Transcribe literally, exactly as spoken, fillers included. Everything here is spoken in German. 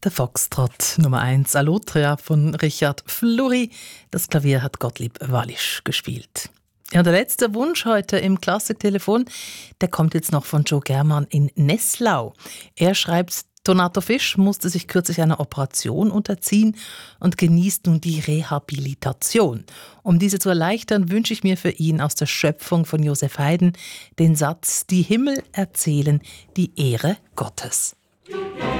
Der Foxtrott Nummer eins, Allotria von Richard Fleury. Das Klavier hat Gottlieb Wallisch gespielt. Ja, der letzte Wunsch heute im Klassiktelefon, der kommt jetzt noch von Joe Germann in Nesslau. Er schreibt, Donato Fisch musste sich kürzlich einer Operation unterziehen und genießt nun die Rehabilitation. Um diese zu erleichtern, wünsche ich mir für ihn aus der Schöpfung von Joseph Haydn den Satz: Die Himmel erzählen die Ehre Gottes.